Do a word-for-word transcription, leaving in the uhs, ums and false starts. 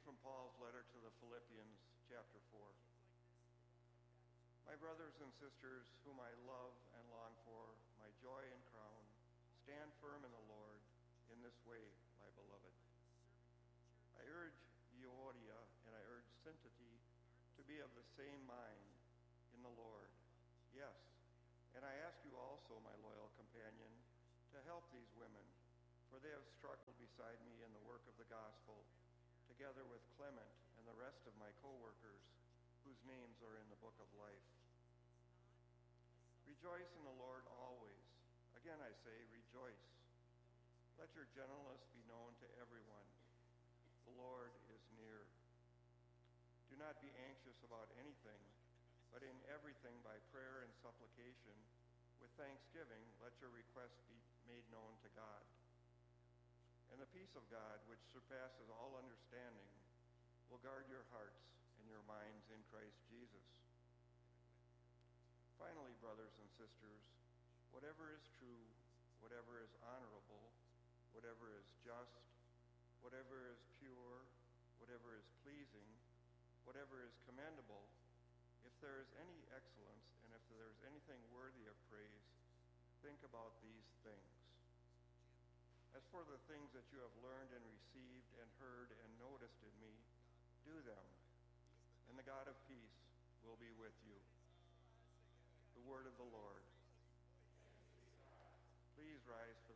from Paul's letter to the Philippians, chapter four. My brothers and sisters, whom I love and long for, my joy and crown, stand firm in the Lord. In this way, my beloved. I urge Euodia and I urge Syntyche to be of the same mind in the Lord. Yes, and I ask you also, my loyal companion, to help these women, for they have struggled beside me in the work of the gospel, together with Clement and the rest of my co-workers, whose names are in the book of life. Rejoice in the Lord always. Again I say, rejoice. Let your gentleness be known to everyone. The Lord is near. Do not be anxious about anything, but in everything by prayer and supplication, with thanksgiving, let your requests be made known to God. And the peace of God, which surpasses all understanding, will guard your hearts and your minds in Christ Jesus. Finally, brothers and sisters, whatever is true, whatever is honorable, whatever is just, whatever is pure, whatever is pleasing, whatever is commendable, if there is any excellence and if there is anything worthy of praise, think about these things. As for the things that you have learned and received and heard and noticed in me, do them, and the God of peace will be with you. The word of the Lord. Please rise